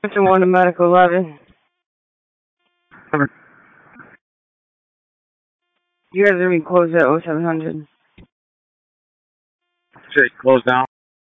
1 to Medical 11. You guys are being closed at 0700. Say, close down.